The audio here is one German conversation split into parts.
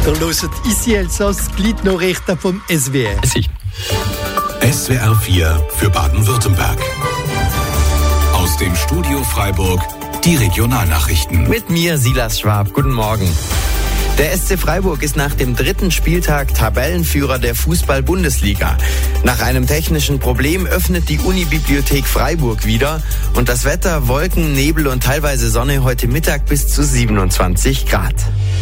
Ihr hört «Ici Elsass», die Nachrichten vom SWR. SWR 4 für Baden-Württemberg. Aus dem Studio Freiburg die Regionalnachrichten. Mit mir, Silas Schwab. Guten Morgen. Der SC Freiburg ist nach dem 3. Spieltag Tabellenführer der Fußball-Bundesliga. Nach einem technischen Problem öffnet die Unibibliothek Freiburg wieder und das Wetter, Wolken, Nebel und teilweise Sonne heute Mittag bis zu 27 Grad.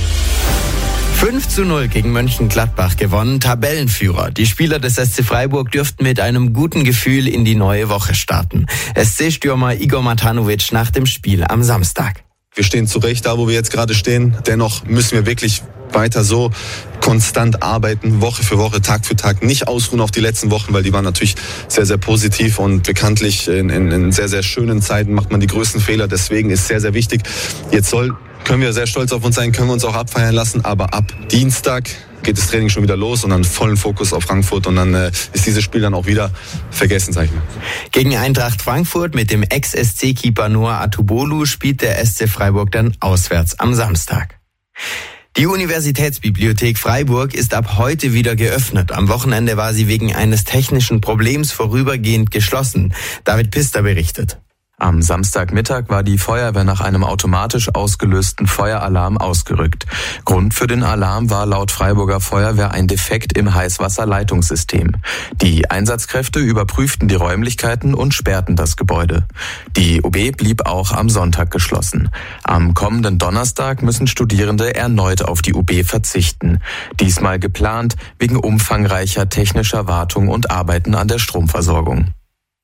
5:0 gegen Mönchengladbach gewonnen, Tabellenführer. Die Spieler des SC Freiburg dürften mit einem guten Gefühl in die neue Woche starten. SC-Stürmer Igor Matanovic nach dem Spiel am Samstag. Wir stehen zurecht da, wo wir jetzt gerade stehen. Dennoch müssen wir wirklich weiter so konstant arbeiten, Woche für Woche, Tag für Tag, nicht ausruhen auf die letzten Wochen, weil die waren natürlich sehr, sehr positiv und bekanntlich in sehr, sehr schönen Zeiten macht man die größten Fehler. Deswegen ist sehr, sehr wichtig. Können wir sehr stolz auf uns sein, können wir uns auch abfeiern lassen, aber ab Dienstag geht das Training schon wieder los und dann vollen Fokus auf Frankfurt und dann ist dieses Spiel dann auch wieder vergessen, sag ich mal. Gegen Eintracht Frankfurt mit dem Ex-SC-Keeper Noah Atubolu spielt der SC Freiburg dann auswärts am Samstag. Die Universitätsbibliothek Freiburg ist ab heute wieder geöffnet. Am Wochenende war sie wegen eines technischen Problems vorübergehend geschlossen. David Pister berichtet. Am Samstagmittag war die Feuerwehr nach einem automatisch ausgelösten Feueralarm ausgerückt. Grund für den Alarm war laut Freiburger Feuerwehr ein Defekt im Heißwasserleitungssystem. Die Einsatzkräfte überprüften die Räumlichkeiten und sperrten das Gebäude. Die UB blieb auch am Sonntag geschlossen. Am kommenden Donnerstag müssen Studierende erneut auf die UB verzichten. Diesmal geplant wegen umfangreicher technischer Wartung und Arbeiten an der Stromversorgung.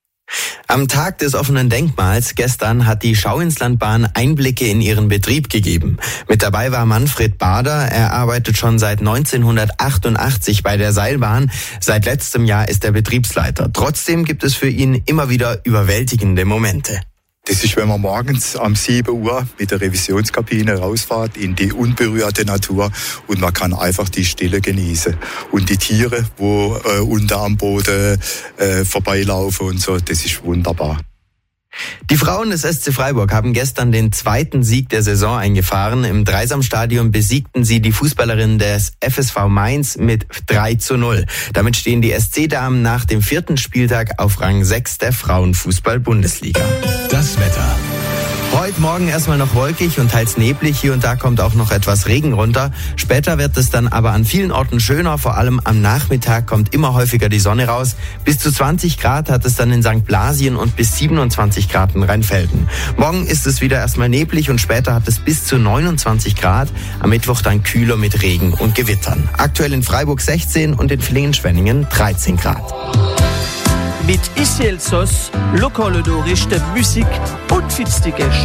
Am Tag des offenen Denkmals gestern hat die Schauinslandbahn Einblicke in ihren Betrieb gegeben. Mit dabei war Manfred Bader. Er arbeitet schon seit 1988 bei der Seilbahn. Seit letztem Jahr ist er Betriebsleiter. Trotzdem gibt es für ihn immer wieder überwältigende Momente. Das ist, wenn man morgens um 7 Uhr mit der Revisionskabine rausfährt in die unberührte Natur und man kann einfach die Stille genießen. Und die Tiere, wo unten am Boden vorbeilaufen und so, das ist wunderbar. Die Frauen des SC Freiburg haben gestern den 2. Sieg der Saison eingefahren. Im Dreisamstadion besiegten sie die Fußballerinnen des FSV Mainz mit 3:0. Damit stehen die SC-Damen nach dem 4. Spieltag auf Rang 6 der Frauenfußball-Bundesliga. Das Wetter. Heute Morgen erstmal noch wolkig und teils neblig. Hier und da kommt auch noch etwas Regen runter. Später wird es dann aber an vielen Orten schöner. Vor allem am Nachmittag kommt immer häufiger die Sonne raus. Bis zu 20 Grad hat es dann in St. Blasien und bis 27 Grad in Rheinfelden. Morgen ist es wieder erstmal neblig und später hat es bis zu 29 Grad. Am Mittwoch dann kühler mit Regen und Gewittern. Aktuell in Freiburg 16 und in Villingen-Schwenningen 13 Grad. Mit «Ici Elsass», lokale Nachrichten, Musik und finstige